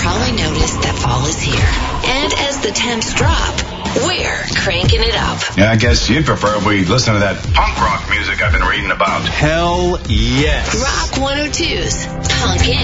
probably noticed that fall is here. And as the temps drop, we're cranking it up. Yeah, I guess you'd prefer if we listen to that punk rock music I've been reading about. Hell yes. Rock 102's Punk In.